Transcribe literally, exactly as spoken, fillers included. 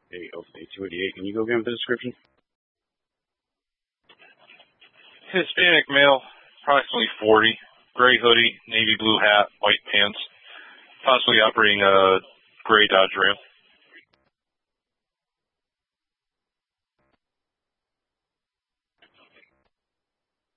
Hey, okay, two eighty-eight. Can you go again with the description? Hispanic male, approximately forty, gray hoodie, navy blue hat, white pants, possibly operating a gray Dodge Ram.